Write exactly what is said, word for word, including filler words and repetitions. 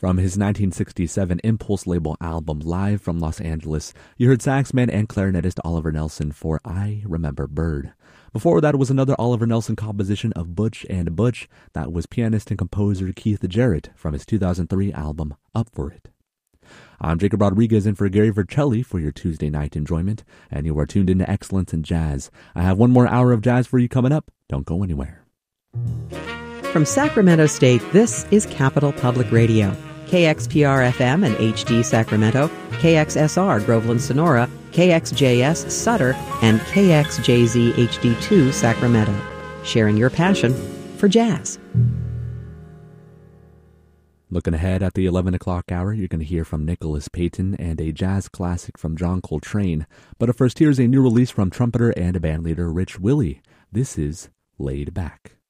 From his nineteen sixty-seven Impulse label album Live from Los Angeles, you heard saxman and clarinetist Oliver Nelson for I Remember Bird. Before that was another Oliver Nelson composition of Butch and Butch. That was pianist and composer Keith Jarrett from his two thousand three album Up For It. I'm Jacob Rodriguez in for Gary Vercelli for your Tuesday night enjoyment, and you are tuned into Excellence in Jazz. I have one more hour of jazz for you coming up. Don't go anywhere. From Sacramento State, this is Capital Public Radio. K X P R F M and H D Sacramento, K X S R Groveland Sonora, K X J S Sutter, and K X J Z H D two Sacramento. Sharing your passion for jazz. Looking ahead at the eleven o'clock hour, you're going to hear from Nicholas Payton and a jazz classic from John Coltrane. But first, here's a new release from trumpeter and bandleader Rich Willey. This is Laid Back.